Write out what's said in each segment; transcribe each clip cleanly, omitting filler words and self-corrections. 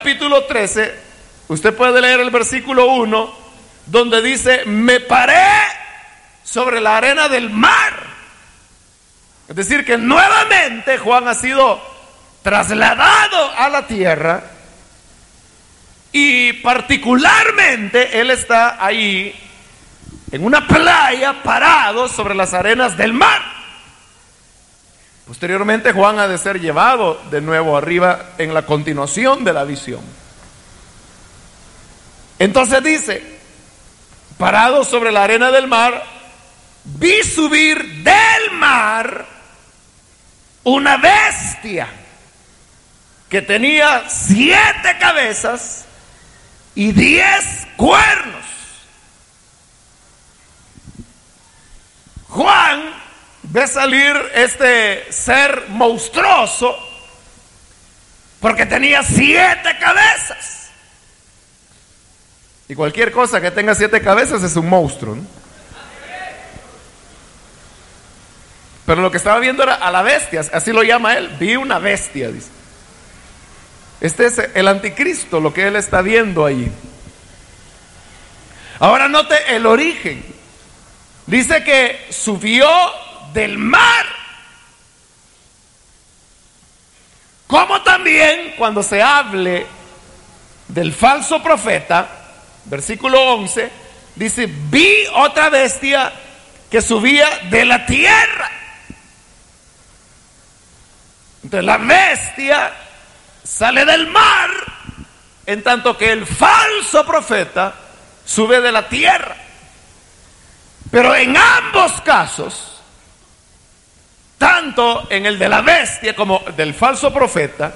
capítulo 13, usted puede leer el versículo 1, donde dice: me paré sobre la arena del mar. Es decir, que nuevamente Juan ha sido trasladado a la tierra, y particularmente él está ahí en una playa parado sobre las arenas del mar. Posteriormente Juan ha de ser llevado de nuevo arriba en la continuación de la visión. Entonces dice: parado sobre la arena del mar, vi subir del mar una bestia que tenía 7 cabezas y 10 cuernos. Juan ve salir este ser monstruoso porque tenía 7 cabezas. Y cualquier cosa que tenga 7 cabezas es un monstruo, ¿no? Pero lo que estaba viendo era a la bestia, así lo llama él. Vi una bestia, dice. Este es el anticristo, lo que él está viendo allí. Ahora note el origen. Dice que subió del mar. Como también cuando se hable del falso profeta, versículo 11, dice: vi otra bestia que subía de la tierra. Entonces la bestia sale del mar, en tanto que el falso profeta sube de la tierra. Pero en ambos casos, tanto en el de la bestia como del falso profeta,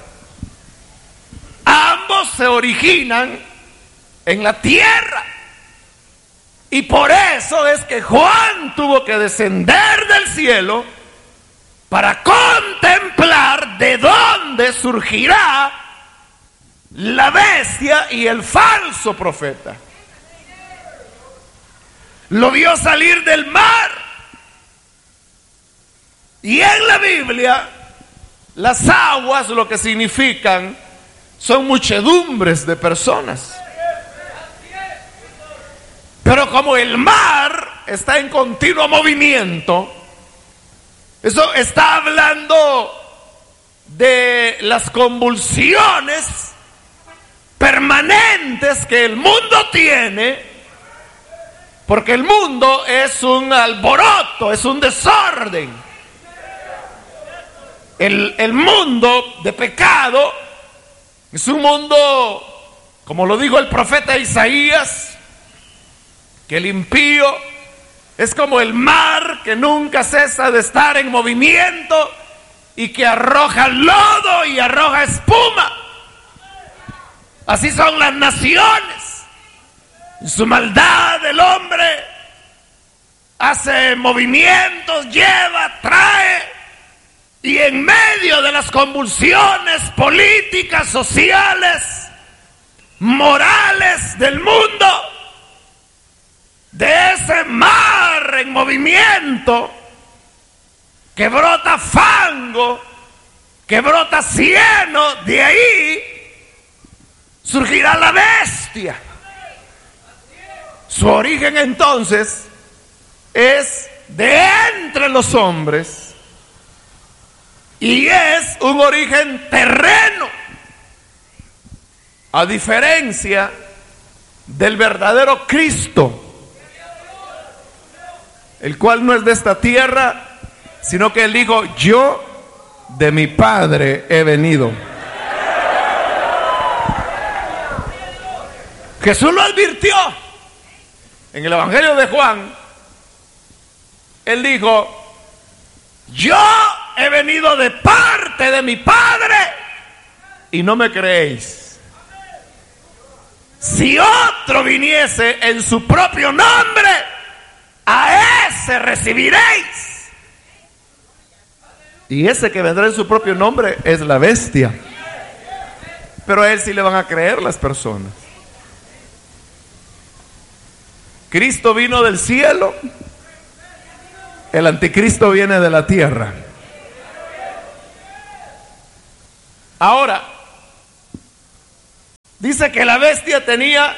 ambos se originan en la tierra. Y por eso es que Juan tuvo que descender del cielo para contemplar de dónde surgirá la bestia y el falso profeta. Lo vio salir del mar. Y en la Biblia, las aguas lo que significan son muchedumbres de personas. Pero como el mar está en continuo movimiento, eso está hablando de las convulsiones permanentes que el mundo tiene, porque el mundo es un alboroto, es un desorden. El mundo de pecado es un mundo, como lo dijo el profeta Isaías, que el impío es como el mar que nunca cesa de estar en movimiento y que arroja lodo y arroja espuma. Así son las naciones. En su maldad el hombre hace movimientos, lleva, trae, y en medio de las convulsiones políticas, sociales, morales del mundo, de ese mar en movimiento, que brota fango, que brota cieno, de ahí surgirá la bestia. Su origen entonces es de entre los hombres y es un origen terreno, a diferencia del verdadero Cristo, el cual no es de esta tierra, sino que él dijo: yo de mi Padre he venido. Jesús lo advirtió en el Evangelio de Juan. Él dijo: yo he venido de parte de mi Padre y no me creéis. Si otro viniese en su propio nombre, a ese recibiréis. Y ese que vendrá en su propio nombre es la bestia. Pero a él sí le van a creer las personas. Cristo vino del cielo, el anticristo viene de la tierra. Ahora, dice que la bestia tenía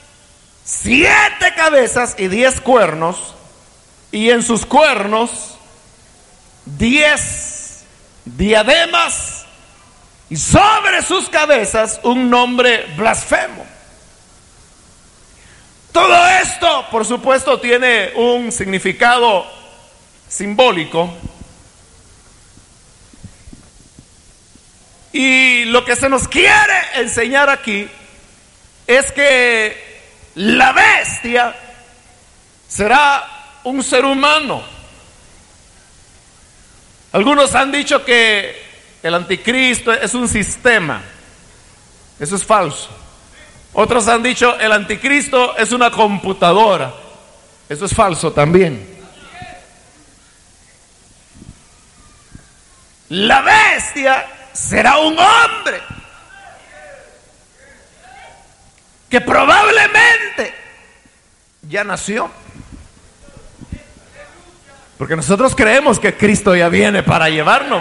7 cabezas y 10 cuernos, y en sus cuernos 10 diademas, y sobre sus cabezas un nombre blasfemo. Todo esto, por supuesto, tiene un significado simbólico. Y lo que se nos quiere enseñar aquí es que la bestia será un ser humano. Algunos han dicho que el anticristo es un sistema. Eso es falso. Otros han dicho el anticristo es una computadora. Eso es falso también. La bestia será un hombre que probablemente ya nació. Porque nosotros creemos que Cristo ya viene para llevarnos.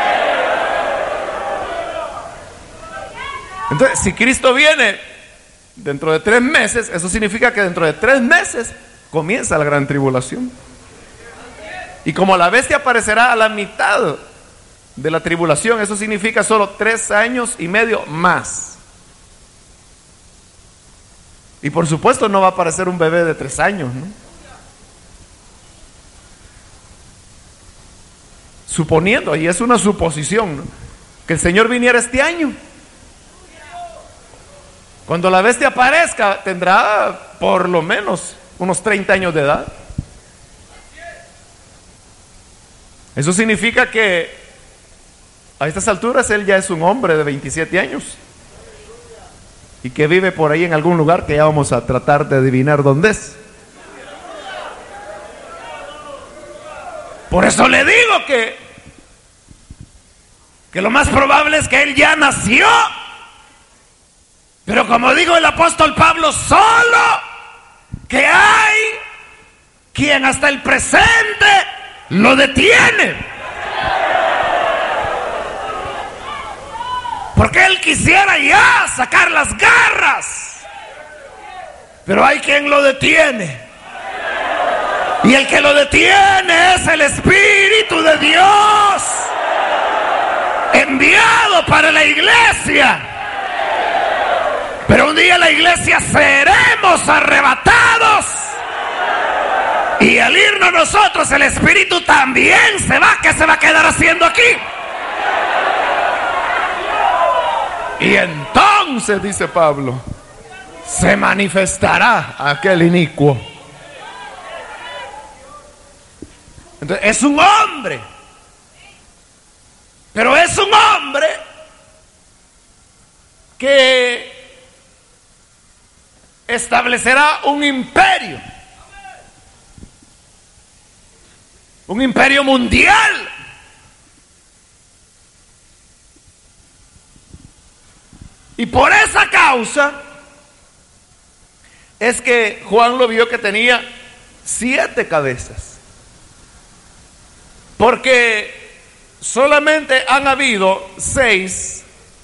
Entonces, si Cristo viene dentro de 3 meses, eso significa que dentro de 3 meses comienza la gran tribulación. Y como la bestia aparecerá a la mitad de la tribulación, eso significa solo 3 años y medio más. Y por supuesto no va a aparecer un bebé de 3 años, ¿no? Suponiendo, y es una suposición, ¿no?, que el Señor viniera este año. Cuando la bestia aparezca, tendrá por lo menos unos 30 años de edad. Eso significa que a estas alturas él ya es un hombre de 27 años y que vive por ahí en algún lugar que ya vamos a tratar de adivinar dónde es. Por eso le digo que lo más probable es que él ya nació. Pero como dijo el apóstol Pablo, solo que hay quien hasta el presente lo detiene. Porque él quisiera ya sacar las garras, pero hay quien lo detiene. Y el que lo detiene es el Espíritu de Dios, enviado para la iglesia. Pero un día la iglesia seremos arrebatados, y al irnos nosotros el Espíritu también se va. ¿Qué se va a quedar haciendo aquí? Y entonces, dice Pablo, se manifestará aquel inicuo. Entonces es un hombre, pero es un hombre que establecerá un imperio mundial. Y por esa causa es que Juan lo vio que tenía 7 cabezas. Porque solamente han habido 6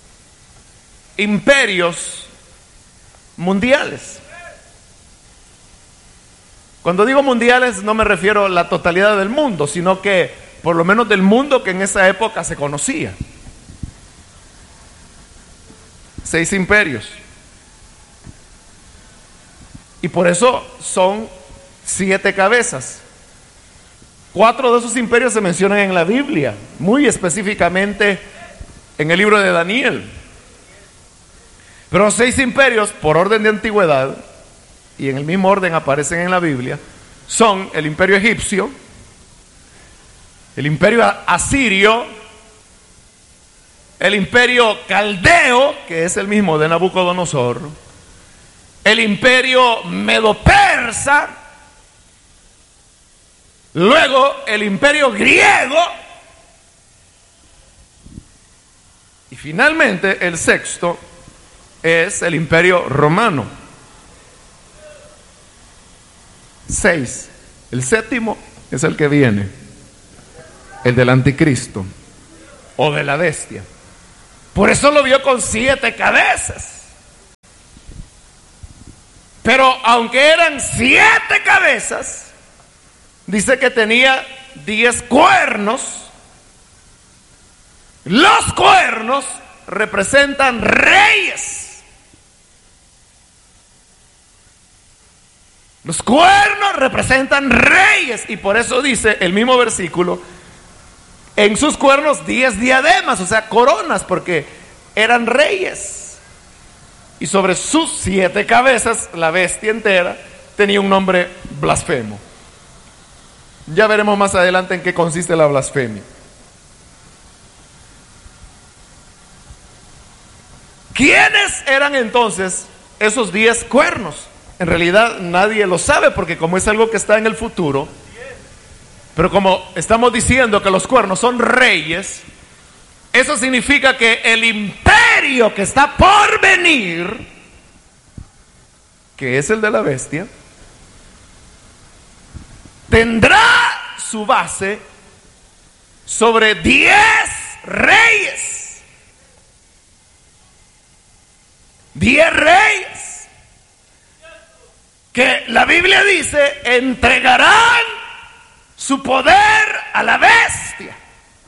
imperios mundiales. Cuando digo mundiales no me refiero a la totalidad del mundo, sino que por lo menos del mundo que en esa época se conocía. 6 imperios. Y por eso son 7 cabezas. 4 de esos imperios se mencionan en la Biblia, muy específicamente en el libro de Daniel. Pero 6 imperios, por orden de antigüedad, y en el mismo orden aparecen en la Biblia, son el imperio egipcio, el imperio asirio, el imperio caldeo, que es el mismo de Nabucodonosor, el imperio medo-persa, luego el imperio griego, y finalmente el sexto es el imperio romano. 6. El séptimo es el que viene, el del anticristo o de la bestia. Por eso lo vio con 7 cabezas. Pero aunque eran 7 cabezas, dice que tenía 10 cuernos. Los cuernos representan reyes. Los cuernos representan reyes. Y por eso dice el mismo versículo, en sus cuernos 10 diademas, o sea, coronas, porque eran reyes. Y sobre sus 7 cabezas, la bestia entera tenía un nombre blasfemo. Ya veremos más adelante en qué consiste la blasfemia. ¿Quiénes eran entonces esos 10 cuernos? En realidad nadie lo sabe, porque como es algo que está en el futuro, pero como estamos diciendo que los cuernos son reyes, eso significa que el imperio que está por venir, que es el de la bestia, tendrá su base sobre 10 reyes. 10 reyes que la Biblia dice entregarán su poder a la bestia.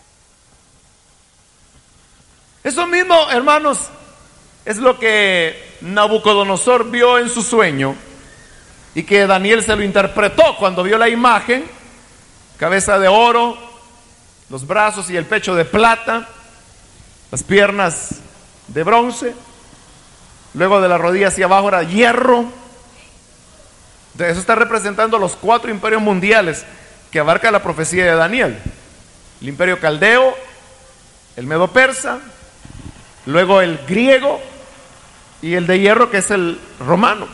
Eso mismo, hermanos, es lo que Nabucodonosor vio en su sueño y que Daniel se lo interpretó cuando vio la imagen: cabeza de oro, los brazos y el pecho de plata, las piernas de bronce, luego de la rodilla hacia abajo era hierro. Entonces, eso está representando los 4 imperios mundiales que abarca la profecía de Daniel: el imperio caldeo, el medo persa, luego el griego y el de hierro, que es el romano.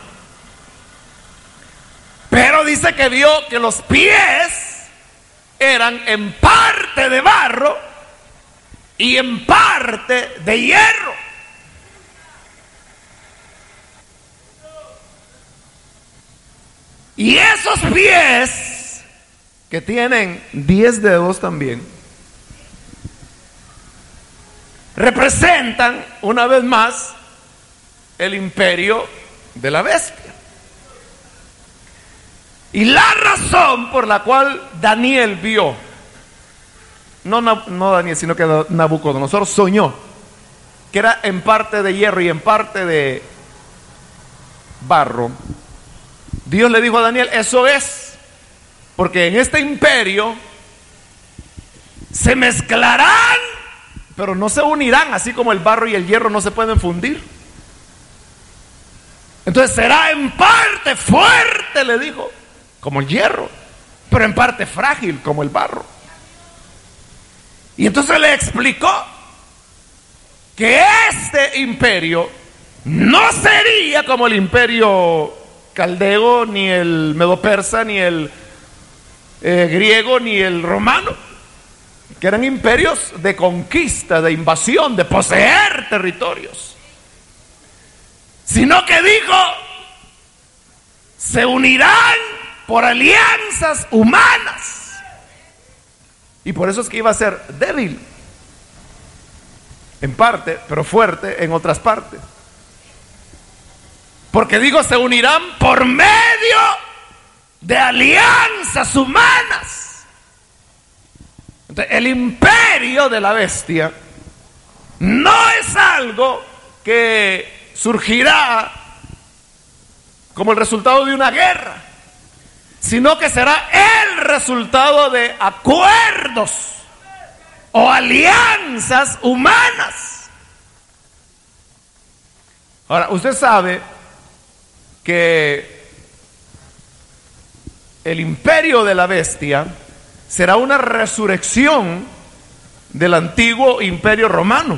Pero dice que vio que los pies eran en parte de barro y en parte de hierro. Y esos pies, que tienen 10 dedos también, representan una vez más el imperio de la bestia. Y la razón por la cual Daniel vio, no Daniel, sino que Nabucodonosor soñó que era en parte de hierro y en parte de barro, Dios le dijo a Daniel: eso es porque en este imperio se mezclarán, pero no se unirán, así como el barro y el hierro no se pueden fundir. Entonces será en parte fuerte, le dijo, como el hierro, pero en parte frágil como el barro. Y entonces le explicó que este imperio no sería como el imperio caldeo, ni el medo persa, ni el griego, ni el romano, que eran imperios de conquista, de invasión, de poseer territorios, sino que dijo: se unirán por alianzas humanas. Y por eso es que iba a ser débil en parte, pero fuerte en otras partes. Porque digo, se unirán por medio de alianzas humanas. Entonces, el imperio de la bestia no es algo que surgirá como el resultado de una guerra, sino que será el resultado de acuerdos o alianzas humanas. Ahora, usted sabe que el imperio de la bestia será una resurrección del antiguo imperio romano.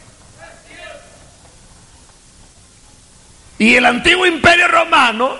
Y el antiguo imperio romano,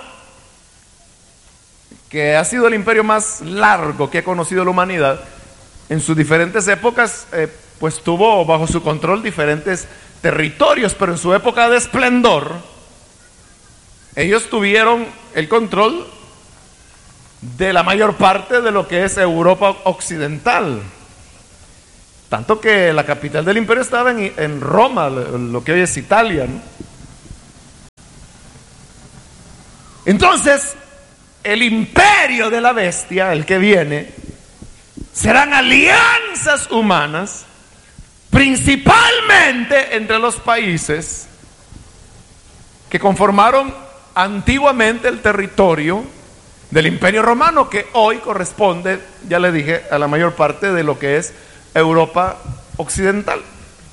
que ha sido el imperio más largo que ha conocido la humanidad, en sus diferentes épocas, pues tuvo bajo su control diferentes territorios, pero en su época de esplendor, ellos tuvieron el control de la mayor parte de lo que es Europa occidental. Tanto que la capital del imperio estaba en Roma, lo que hoy es Italia, ¿no? Entonces, el imperio de la bestia, el que viene, serán alianzas humanas, principalmente entre los países que conformaron antiguamente el territorio del Imperio Romano, que hoy corresponde, ya le dije, a la mayor parte de lo que es Europa occidental.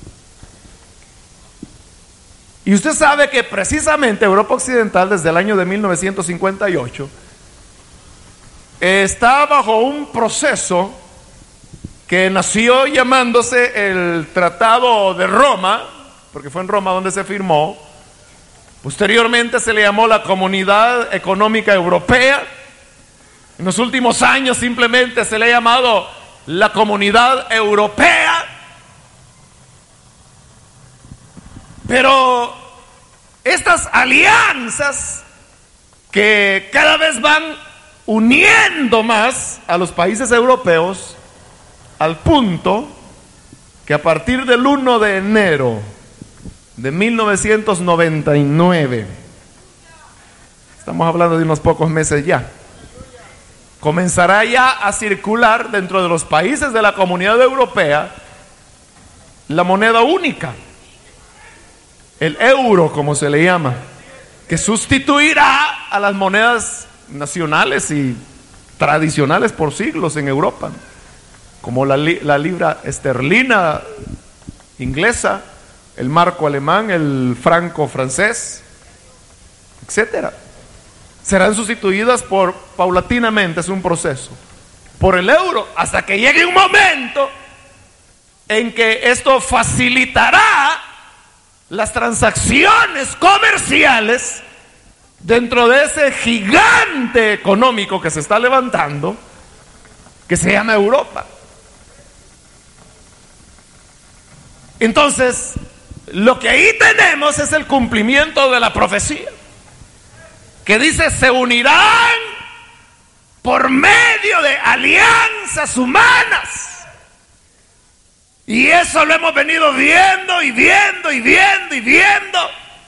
Y usted sabe que precisamente Europa occidental, desde el año de 1958, está bajo un proceso que nació llamándose el Tratado de Roma, porque fue en Roma donde se firmó. Posteriormente se le llamó la Comunidad Económica Europea. En los últimos años simplemente se le ha llamado la Comunidad Europea. Pero estas alianzas que cada vez van uniendo más a los países europeos, al punto que a partir del 1 de enero de 1999, estamos hablando de unos pocos meses ya, comenzará ya a circular dentro de los países de la Comunidad Europea la moneda única, el euro, como se le llama, que sustituirá a las monedas nacionales y tradicionales por siglos en Europa, como la libra esterlina inglesa, el marco alemán, el franco francés, etcétera. Serán sustituidas paulatinamente, es un proceso, por el euro, hasta que llegue un momento en que esto facilitará las transacciones comerciales dentro de ese gigante económico que se está levantando, que se llama Europa. Entonces, lo que ahí tenemos es el cumplimiento de la profecía, que dice: se unirán por medio de alianzas humanas. Y eso lo hemos venido viendo y viendo y viendo y viendo.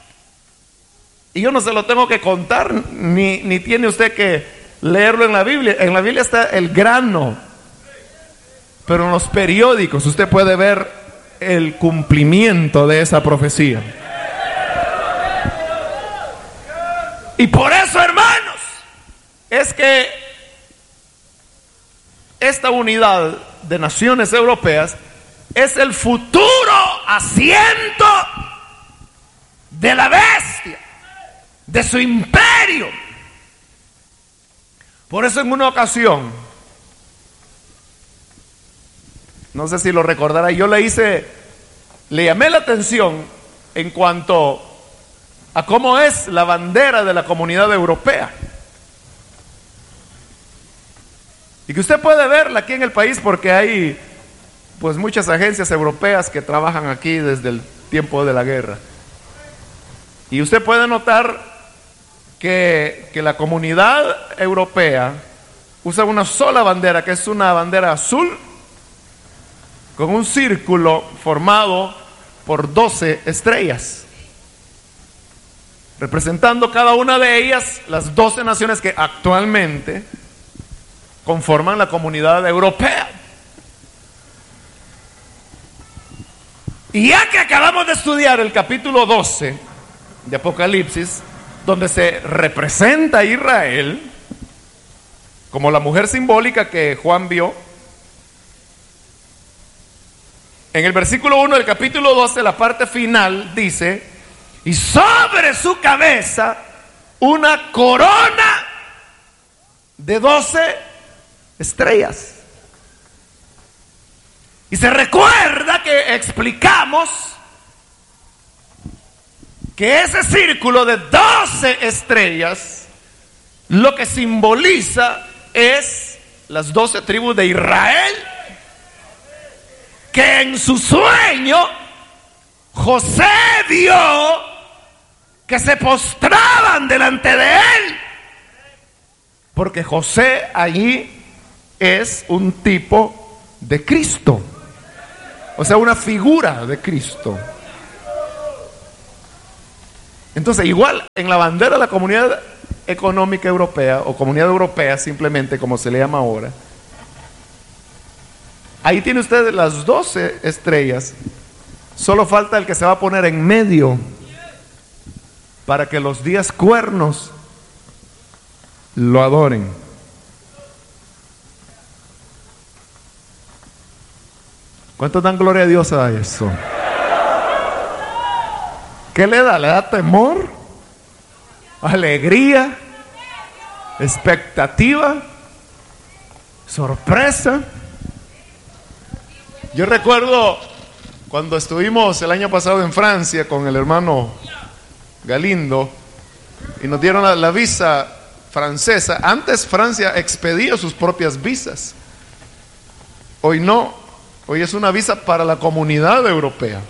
Y yo no se lo tengo que contar, ni tiene usted que leerlo en la Biblia. En la Biblia está el grano, pero en los periódicos usted puede ver el cumplimiento de esa profecía. Y por eso, hermanos, es que esta unidad de naciones europeas es el futuro asiento de la bestia, de su imperio. Por eso en una ocasión, no sé si lo recordará, yo le llamé la atención en cuanto a cómo es la bandera de la Comunidad Europea. Y que usted puede verla aquí en el país, porque hay pues muchas agencias europeas que trabajan aquí desde el tiempo de la guerra. Y usted puede notar que la Comunidad Europea usa una sola bandera, que es una bandera azul con un círculo formado por 12 estrellas, representando cada una de ellas las 12 naciones que actualmente conforman la Comunidad Europea. Y ya que acabamos de estudiar el capítulo 12 de Apocalipsis, donde se representa a Israel como la mujer simbólica que Juan vio, en el versículo 1 del capítulo 12, la parte final dice: y sobre su cabeza una corona de 12 estrellas. Y se recuerda que explicamos que ese círculo de 12 estrellas lo que simboliza es las 12 tribus de Israel, que en su sueño José vio que se postraban delante de él, porque José allí es un tipo de Cristo, o sea, una figura de Cristo. Entonces, igual en la bandera de la Comunidad Económica Europea o Comunidad Europea, simplemente como se le llama ahora. Ahí tiene usted las 12 estrellas. Solo falta el que se va a poner en medio para que los 10 cuernos lo adoren. ¿Cuántos dan gloria a Dios a eso? ¿Qué le da? ¿Le da temor? ¿Alegría? ¿Expectativa? ¿Sorpresa? Yo recuerdo cuando estuvimos el año pasado en Francia con el hermano Galindo y nos dieron la visa francesa. Antes Francia expedía sus propias visas. Hoy no. Hoy es una visa para la Comunidad Europea.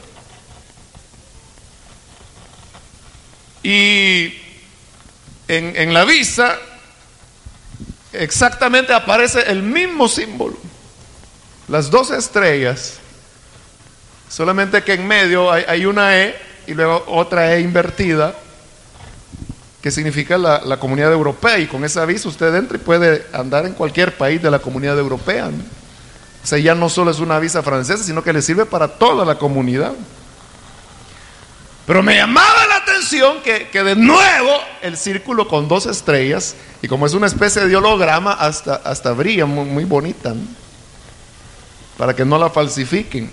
Y en la visa exactamente aparece el mismo símbolo, las 12 estrellas, solamente que en medio hay una E y luego otra E invertida, que significa la Comunidad Europea, y con esa visa usted entra y puede andar en cualquier país de la Comunidad Europea, ¿no? O sea, ya no solo es una visa francesa, sino que le sirve para toda la comunidad. Pero me llamaba la atención que de nuevo el círculo con 2 estrellas, y como es una especie de holograma, hasta brilla muy bonita, ¿no? Para que no la falsifiquen.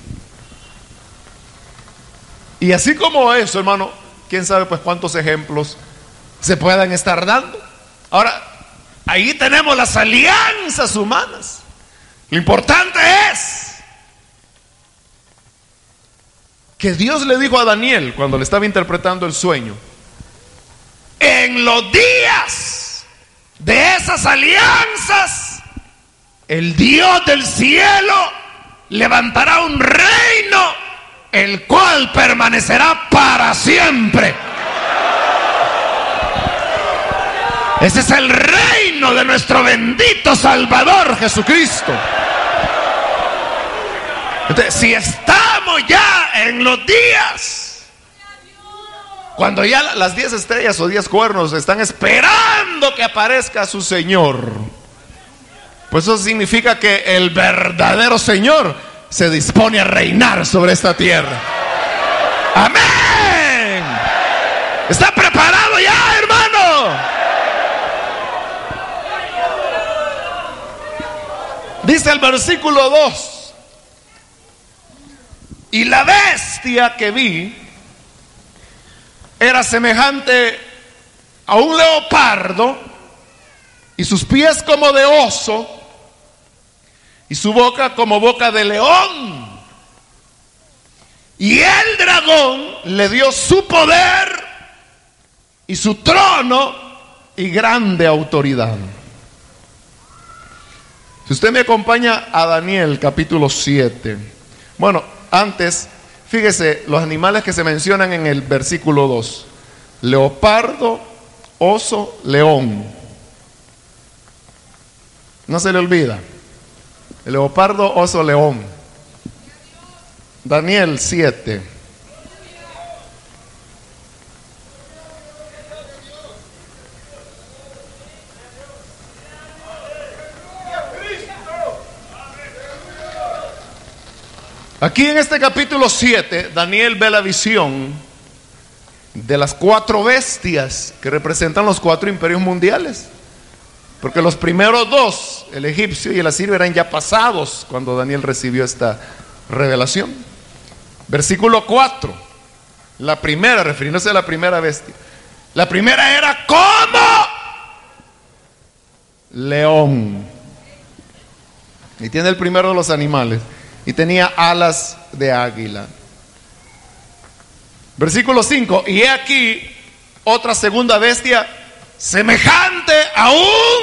Y así como eso, hermano, quién sabe pues cuántos ejemplos se puedan estar dando. Ahora, ahí tenemos las alianzas humanas. Lo importante es que Dios le dijo a Daniel cuando le estaba interpretando el sueño: en los días de esas alianzas, el Dios del cielo levantará un reino, el cual permanecerá para siempre. Ese es el reino de nuestro bendito Salvador Jesucristo. Entonces, si estamos ya en los días cuando ya las 10 estrellas o 10 cuernos están esperando que aparezca su Señor, pues eso significa que el verdadero Señor se dispone a reinar sobre esta tierra. Amén. ¿Está preparado ya, hermano? Dice el versículo 2: y la bestia que vi era semejante a un leopardo, y sus pies como de oso, y su boca como boca de león. Y el dragón le dio su poder y su trono y grande autoridad. Si usted me acompaña a Daniel capítulo 7. Bueno, antes, fíjese los animales que se mencionan en el versículo 2: leopardo, oso, león. No se le olvida. El leopardo, oso, león. Daniel 7. Aquí en este capítulo 7, Daniel ve la visión de las 4 bestias que representan los 4 imperios mundiales. Porque los primeros 2, el egipcio y el asirio, eran ya pasados cuando Daniel recibió esta revelación. Versículo 4, la primera, refiriéndose a la primera bestia. La primera era como león. Y tiene el primero de los animales. Y tenía alas de águila. Versículo 5: y he aquí otra segunda bestia semejante a un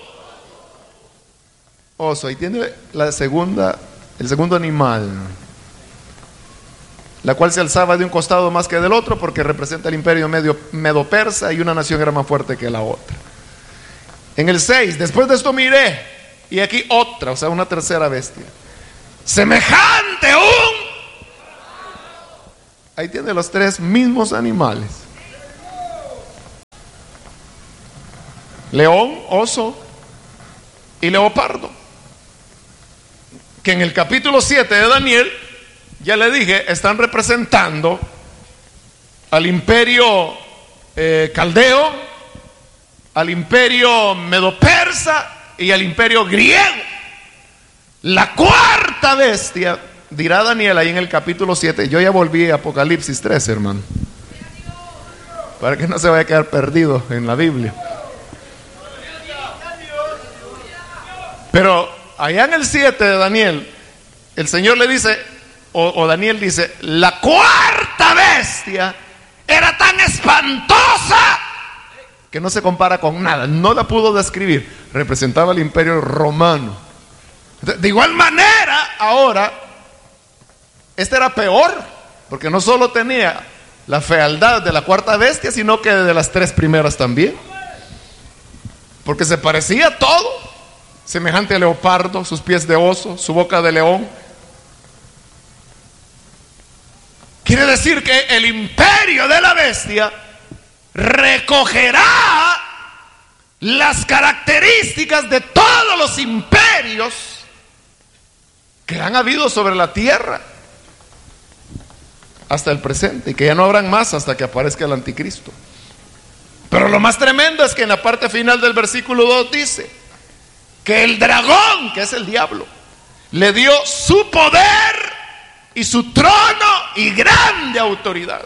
oso. Y tiene el segundo animal, la cual se alzaba de un costado más que del otro, porque representa el imperio medo-persa, y una nación era más fuerte que la otra. En el 6: después de esto miré, y aquí otra, o sea, una tercera bestia, semejante a un... Ahí tiene los 3 mismos animales. león, oso y leopardo. Que en el capítulo 7 de Daniel, ya le dije, están representando al imperio caldeo, al imperio medo-persa y al imperio griego. La cuarta bestia, dirá Daniel ahí en el capítulo 7. Yo ya volví a Apocalipsis 3, hermano, para que no se vaya a quedar perdido en la Biblia. Pero allá en el 7 de Daniel, el Señor le dice, o Daniel dice, la cuarta bestia era tan espantosa que no se compara con nada, no la pudo describir. Representaba el imperio romano. De igual manera, ahora, este era peor, porque no solo tenía la fealdad de la cuarta bestia, sino que de las tres primeras también, porque se parecía a todo, semejante a leopardo, sus pies de oso, su boca de león. Quiere decir que el imperio de la bestia recogerá las características de todos los imperios que han habido sobre la tierra hasta el presente, y que ya no habrán más hasta que aparezca el anticristo. Pero lo más tremendo es que en la parte final del versículo 2 dice que el dragón, que es el diablo, le dio su poder y su trono y grande autoridad.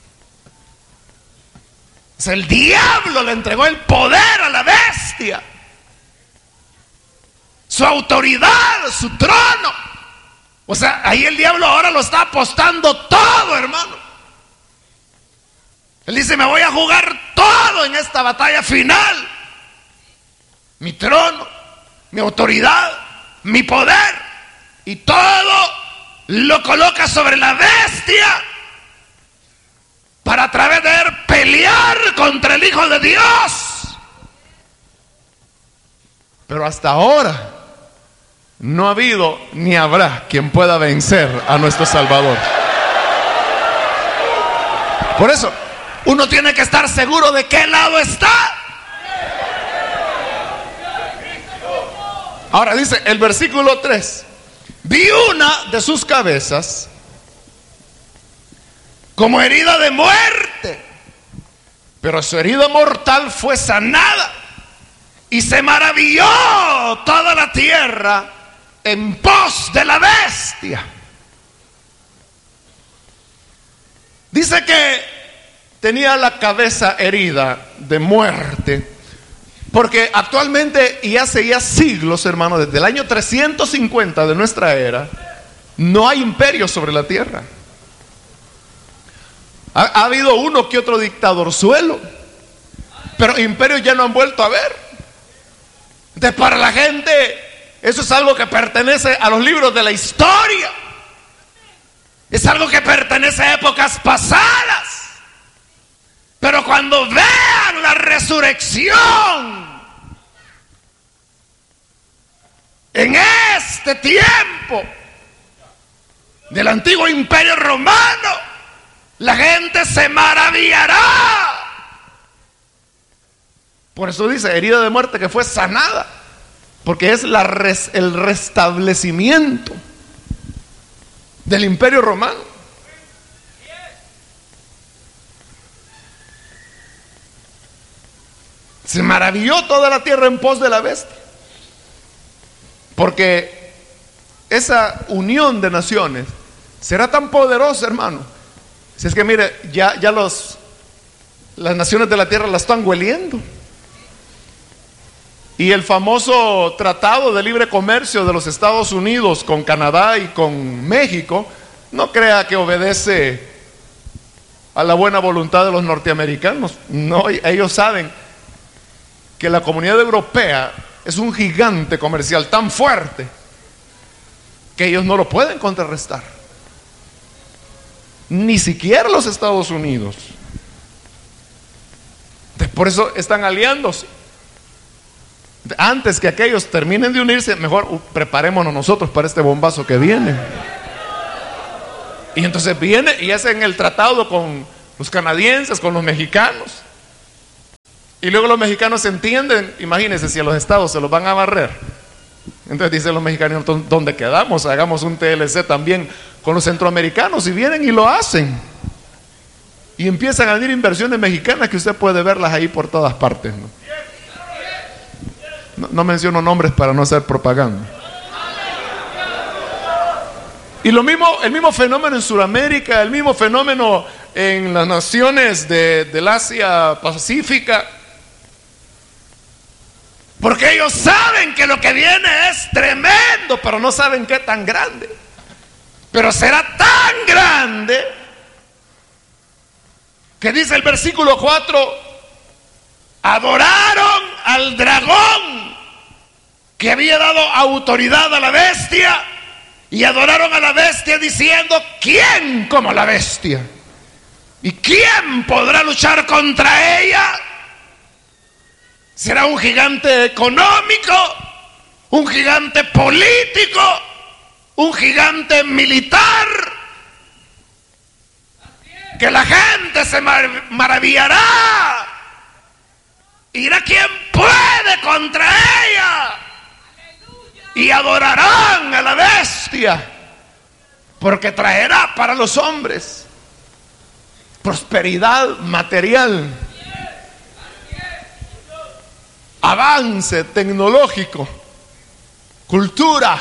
O sea, el diablo le entregó el poder a la bestia, su autoridad, su trono. O sea, ahí el diablo ahora lo está apostando todo, hermano. Él dice, me voy a jugar todo en esta batalla final. Mi trono, mi autoridad, mi poder, y todo lo coloca sobre la bestia para a través de él pelear contra el Hijo de Dios. Pero hasta ahora no ha habido ni habrá quien pueda vencer a nuestro Salvador. Por eso uno tiene que estar seguro de qué lado está. Ahora dice el versículo 3: vi una de sus cabezas como herida de muerte, pero su herida mortal fue sanada, y se maravilló toda la tierra en pos de la bestia. Dice que tenía la cabeza herida de muerte, porque actualmente, y hace ya siglos, hermano, desde el año 350 de nuestra era, no hay imperio sobre la tierra. Ha habido uno que otro dictadorzuelo, pero imperios ya no han vuelto a ver. Entonces, para la gente, eso es algo que pertenece a los libros de la historia. Es algo que pertenece a épocas pasadas. Pero cuando vean la resurrección en este tiempo del antiguo imperio romano, la gente se maravillará. Por eso dice herida de muerte que fue sanada, porque es el restablecimiento del imperio romano. Se maravilló toda la tierra en pos de la bestia, porque esa unión de naciones será tan poderosa, hermano. Si es que mire, ya las naciones de la tierra la están hueliendo. Y el famoso Tratado de Libre Comercio de los Estados Unidos con Canadá y con México, no crea que obedece a la buena voluntad de los norteamericanos. No, ellos saben que la comunidad europea es un gigante comercial tan fuerte que ellos no lo pueden contrarrestar, ni siquiera los Estados Unidos. Por eso están aliándose. Antes que aquellos terminen de unirse, mejor preparémonos nosotros para este bombazo que viene. Y entonces viene y hacen el tratado con los canadienses, con los mexicanos. Y luego los mexicanos entienden, imagínense si a los estados se los van a barrer. Entonces dicen los mexicanos, ¿dónde quedamos? Hagamos un TLC también con los centroamericanos, y vienen y lo hacen. Y empiezan a venir inversiones mexicanas que usted puede verlas ahí por todas partes, no menciono nombres para no hacer propaganda. Y lo mismo, el mismo fenómeno en Sudamérica, el mismo fenómeno en las naciones del Asia Pacífica. Porque ellos saben que lo que viene es tremendo, pero no saben qué tan grande. Pero será tan grande que dice el versículo 4: adoraron al dragón que había dado autoridad a la bestia, y adoraron a la bestia diciendo: ¿quién como la bestia? ¿Y quién podrá luchar contra ella? Será un gigante económico, un gigante político, un gigante militar, que la gente se maravillará. Irá quien puede contra ella, y adorarán a la bestia, porque traerá para los hombres prosperidad material, avance tecnológico, cultura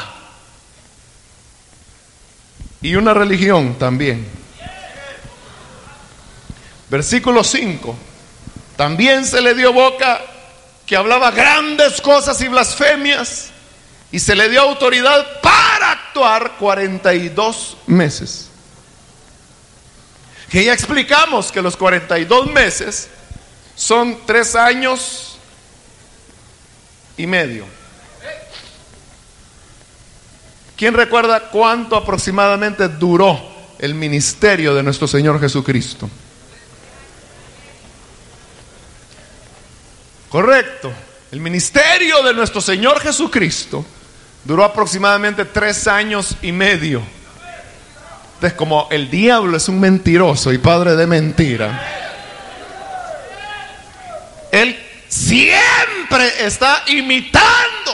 y una religión también. Versículo 5: también se le dio boca que hablaba grandes cosas y blasfemias, y se le dio autoridad para actuar 42 meses. Que ya explicamos que los 42 meses son 3 años y medio. ¿Quién recuerda cuánto aproximadamente duró el ministerio de nuestro Señor Jesucristo? Correcto. El ministerio de nuestro Señor Jesucristo duró aproximadamente 3 años y medio. Entonces, como el diablo es un mentiroso y padre de mentira, él siempre está imitando.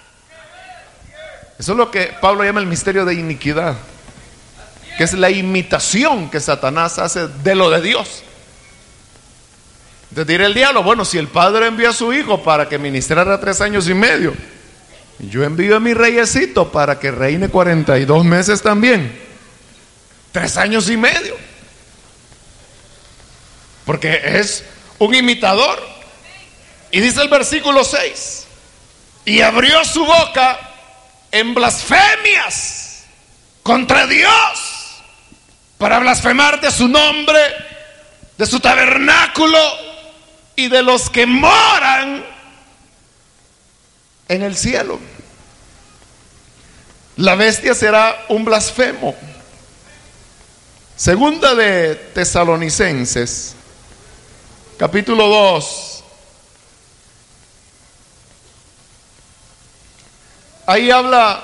Eso es lo que Pablo llama el misterio de iniquidad, que es la imitación que Satanás hace de lo de Dios. Entonces dirá el diablo: bueno, si el Padre envió a su Hijo para que ministrara 3 años y medio, yo envío a mi reyesito para que reine 42 meses también. 3 años y medio. Porque es un imitador. Y dice el versículo 6: y abrió su boca en blasfemias contra Dios, para blasfemar de su nombre, de su tabernáculo y de los que moran en el cielo. La bestia será un blasfemo. Segunda de Tesalonicenses, capítulo 2. Ahí habla,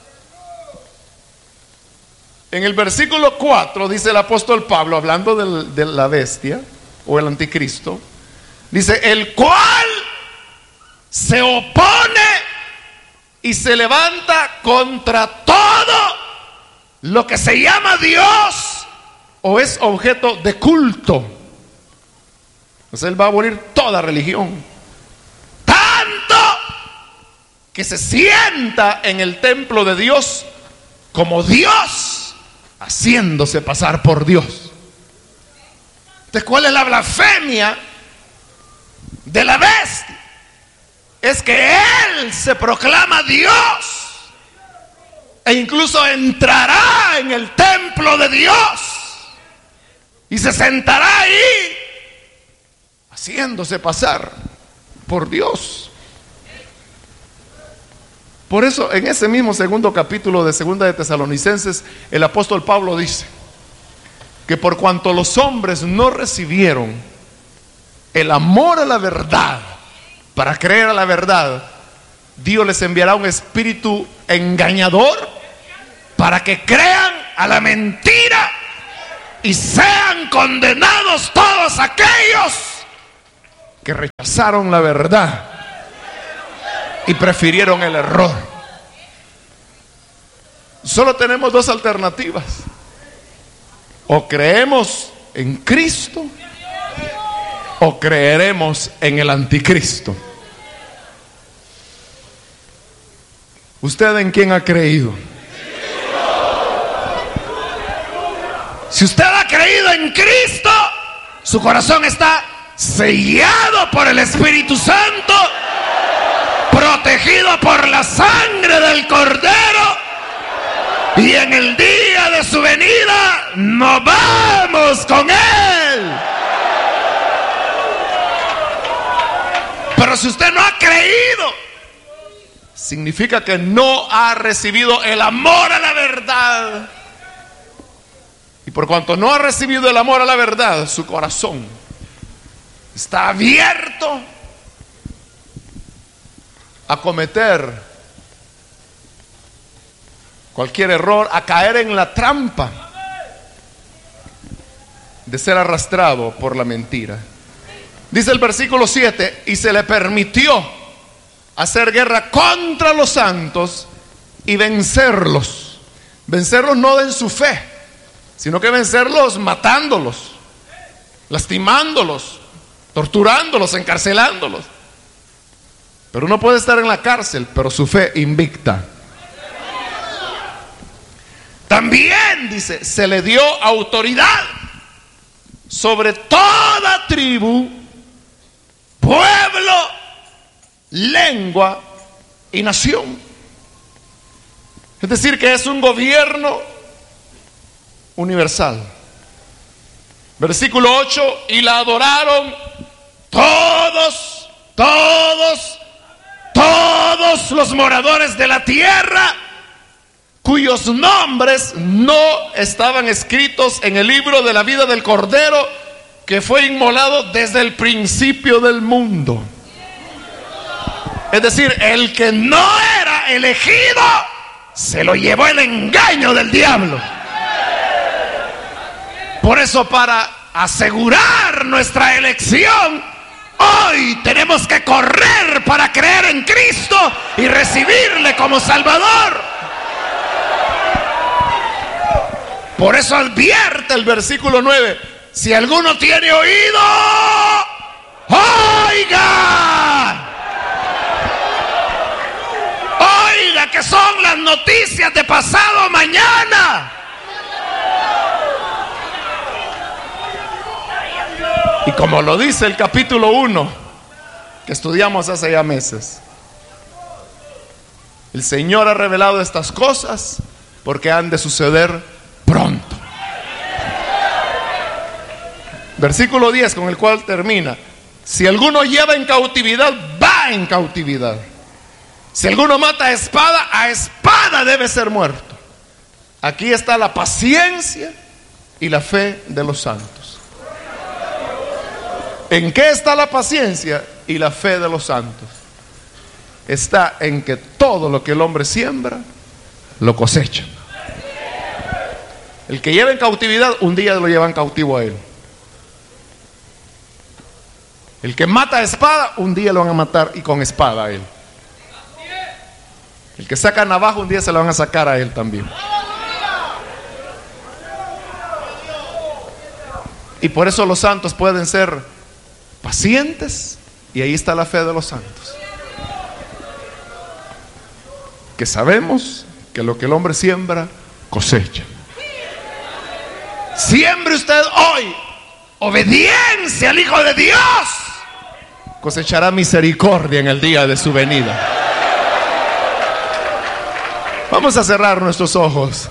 en el versículo 4, dice el apóstol Pablo, hablando de la bestia o el anticristo, dice: el cual se opone y se levanta contra todo lo que se llama Dios o es objeto de culto. Entonces él va a abolir toda religión, tanto que se sienta en el templo de Dios como Dios, haciéndose pasar por Dios. Entonces, ¿cuál es la blasfemia de la bestia? Es que él se proclama Dios e incluso entrará en el templo de Dios y se sentará ahí haciéndose pasar por Dios. Por eso, en ese mismo segundo capítulo de Segunda de Tesalonicenses, el apóstol Pablo dice que por cuanto los hombres no recibieron el amor a la verdad para creer a la verdad, Dios les enviará un espíritu engañador para que crean a la mentira y sean condenados todos aquellos que rechazaron la verdad y prefirieron el error. Solo tenemos dos alternativas: o creemos en Cristo o creeremos en el anticristo. ¿Usted en quién ha creído? Si usted ha creído en Cristo, su corazón está sellado por el Espíritu Santo, protegido por la sangre del Cordero, y en el día de su venida nos vamos con Él. Pero si usted no ha creído, significa que no ha recibido el amor a la verdad. Y por cuanto no ha recibido el amor a la verdad, su corazón está abierto a cometer cualquier error, a caer en la trampa de ser arrastrado por la mentira. Dice el versículo 7: y se le permitió hacer guerra contra los santos y vencerlos. Vencerlos no en su fe, sino que vencerlos matándolos, lastimándolos, torturándolos, encarcelándolos. Pero uno puede estar en la cárcel, pero su fe invicta. También, dice, se le dio autoridad sobre toda tribu, pueblo, lengua y nación. Es decir, que es un gobierno universal. Versículo 8: y la adoraron todos los moradores de la tierra, cuyos nombres no estaban escritos en el libro de la vida del Cordero, que fue inmolado desde el principio del mundo. Es decir, el que no era elegido se lo llevó el engaño del diablo. Por eso, para asegurar nuestra elección, hoy tenemos que correr para creer en Cristo y recibirle como Salvador. Por eso advierte el versículo 9: si alguno tiene oído, oiga. Oiga, que son las noticias de pasado mañana. Y como lo dice el capítulo 1 que estudiamos hace ya meses, el Señor ha revelado estas cosas porque han de suceder pronto. Versículo 10, con el cual termina: si alguno lleva en cautividad, va en cautividad. Si alguno mata a espada debe ser muerto. Aquí está la paciencia y la fe de los santos. ¿En qué está la paciencia y la fe de los santos? Está en que todo lo que el hombre siembra, lo cosecha. El que lleva en cautividad, un día lo llevan cautivo a él. El que mata a espada, un día lo van a matar y con espada a él. El que saca navaja, un día se la van a sacar a él también. Y por eso los santos pueden ser pacientes, y ahí está la fe de los santos, que sabemos que lo que el hombre siembra, cosecha. Siembre usted hoy obediencia al Hijo de Dios, cosechará misericordia en el día de su venida. Vamos a cerrar nuestros ojos.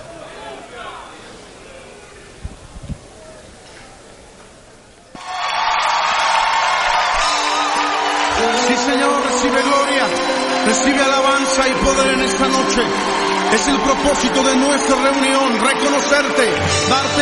Sí, Señor, recibe gloria, recibe alabanza y poder en esta noche. Es el propósito de nuestra reunión, reconocerte, darte